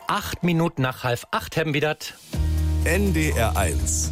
8 Minuten nach 7:30 haben wir das. NDR 1.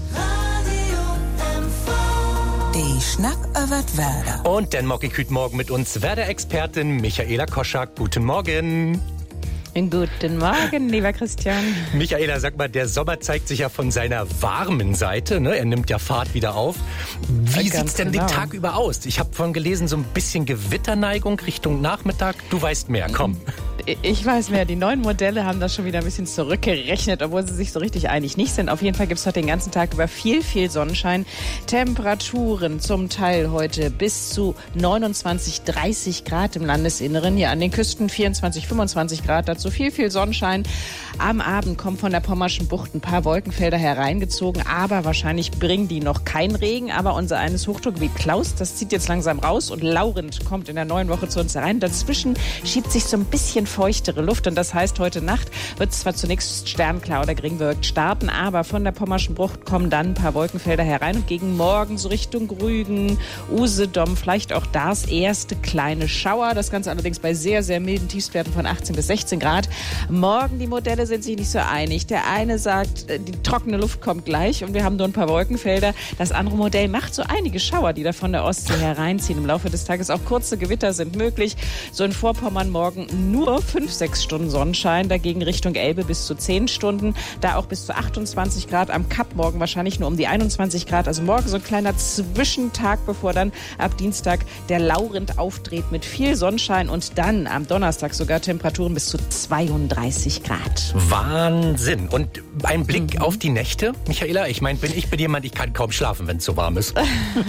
Die Schnack über Werder. Und dann mag ich heute Morgen mit uns Werder-Expertin Michaela Koschak. Guten Morgen. Guten Morgen, lieber Christian. Michaela, sag mal, der Sommer zeigt sich ja von seiner warmen Seite, ne? Er nimmt ja Fahrt wieder auf. Wie sieht's denn den Tag über aus? Ich habe vorhin gelesen, so ein bisschen Gewitterneigung Richtung Nachmittag. Du weißt mehr, komm. Ich weiß mehr, die neuen Modelle haben das schon wieder ein bisschen zurückgerechnet, obwohl sie sich so richtig einig nicht sind. Auf jeden Fall gibt es heute den ganzen Tag über viel Sonnenschein. Temperaturen zum Teil heute bis zu 29, 30 Grad im Landesinneren. Hier an den Küsten 24, 25 Grad. Dazu viel Sonnenschein. Am Abend kommen von der Pommerschen Bucht ein paar Wolkenfelder hereingezogen, aber wahrscheinlich bringen die noch keinen Regen. Aber unser eines Hochdruckgebiet Klaus, das zieht jetzt langsam raus und Laurent kommt in der neuen Woche zu uns herein. Dazwischen schiebt sich so ein bisschen feuchtere Luft und das heißt, heute Nacht wird es zwar zunächst sternklar oder gering bewölkt starten, aber von der Pommerschen Bucht kommen dann ein paar Wolkenfelder herein und gegen Morgen so Richtung Rügen, Usedom, vielleicht auch das erste kleine Schauer. Das Ganze allerdings bei sehr milden Tiefstwerten von 18 bis 16 Grad. Morgen die Modelle sind sich nicht so einig. Der eine sagt, die trockene Luft kommt gleich und wir haben nur ein paar Wolkenfelder. Das andere Modell macht so einige Schauer, die da von der Ostsee hereinziehen. Im Laufe des Tages auch kurze Gewitter sind möglich. So in Vorpommern morgen nur 5-6 Stunden Sonnenschein, dagegen Richtung Elbe bis zu 10 Stunden, da auch bis zu 28 Grad, am Kap morgen wahrscheinlich nur um die 21 Grad, also morgen so ein kleiner Zwischentag, bevor dann ab Dienstag der Laurent auftritt mit viel Sonnenschein und dann am Donnerstag sogar Temperaturen bis zu 32 Grad. Wahnsinn. Und ein Blick auf die Nächte, Michaela, ich meine, bin jemand, ich kann kaum schlafen, wenn es so warm ist.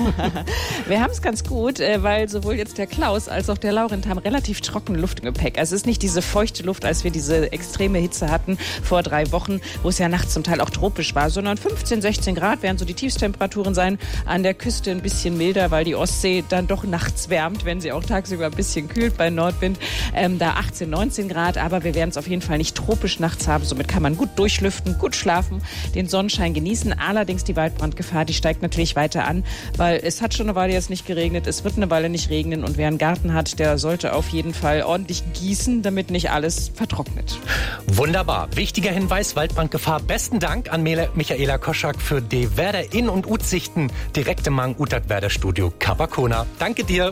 Wir haben es ganz gut, weil sowohl jetzt der Klaus als auch der Laurent haben relativ trockene Luft im Gepäck. Also es ist nicht diese feuchte Luft, als wir diese extreme Hitze hatten vor 3 Wochen, wo es ja nachts zum Teil auch tropisch war, sondern 15, 16 Grad werden so die Tiefstemperaturen sein. An der Küste ein bisschen milder, weil die Ostsee dann doch nachts wärmt, wenn sie auch tagsüber ein bisschen kühlt bei Nordwind. Da 18, 19 Grad, aber wir werden es auf jeden Fall nicht tropisch nachts haben. Somit kann man gut durchlüften, gut schlafen, den Sonnenschein genießen. Allerdings die Waldbrandgefahr, die steigt natürlich weiter an, weil es hat schon eine Weile jetzt nicht geregnet, es wird eine Weile nicht regnen und wer einen Garten hat, der sollte auf jeden Fall ordentlich gießen, damit nicht alles vertrocknet. Wunderbar. Wichtiger Hinweis, Waldbrandgefahr. Besten Dank an Michaela Koschak für die Werder In- und Utsichten direkt im Mang Utat Werder Studio Kapakona. Danke dir.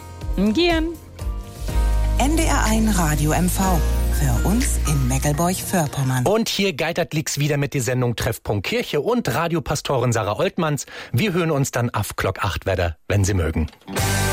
Gern. NDR 1 Radio MV. Für uns in Meckelburg-Vorpommern. Und hier geitert liegt's wieder mit der Sendung Treffpunkt Kirche und Radiopastorin Sarah Oltmanns. Wir hören uns dann auf Glock 8 Werder, wenn Sie mögen.